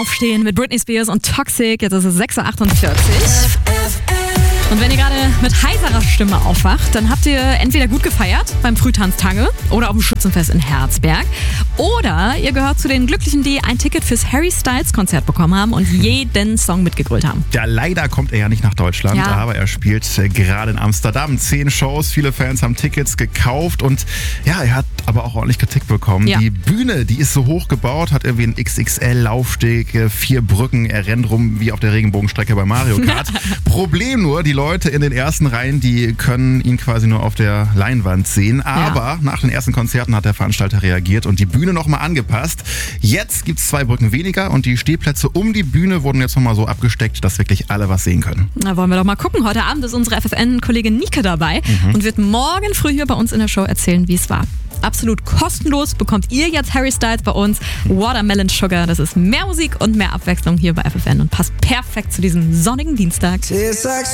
Aufstehen mit Britney Spears und Toxic. Jetzt ist es 6.48 Uhr. Und wenn ihr gerade mit heiserer Stimme aufwacht, dann habt ihr entweder gut gefeiert beim Frühtanztage oder auf dem Schützenfest in Herzberg. Oder ihr gehört zu den Glücklichen, die ein Ticket fürs Harry Styles Konzert bekommen haben und jeden Song mitgegrölt haben. Ja, leider kommt er ja nicht nach Deutschland, aber er spielt gerade in Amsterdam. 10 Shows, viele Fans haben Tickets gekauft und ja, er hat aber auch ordentlich Kritik bekommen. Ja. Die Bühne, die ist so hoch gebaut, hat irgendwie einen XXL-Laufsteg, 4 Brücken, er rennt rum wie auf der Regenbogenstrecke bei Mario Kart. Problem nur, die Leute in den ersten Reihen, die können ihn quasi nur auf der Leinwand sehen. Aber nach den ersten Konzerten hat der Veranstalter reagiert und die Bühne nochmal angepasst. Jetzt gibt es 2 Brücken weniger und die Stehplätze um die Bühne wurden jetzt nochmal so abgesteckt, dass wirklich alle was sehen können. Na, wollen wir doch mal gucken. Heute Abend ist unsere FFN-Kollegin Nike dabei und wird morgen früh hier bei uns in der Show erzählen, wie es war. Absolut kostenlos bekommt ihr jetzt Harry Styles bei uns. Watermelon Sugar, das ist mehr Musik und mehr Abwechslung hier bei FFN und passt perfekt zu diesem sonnigen Dienstag.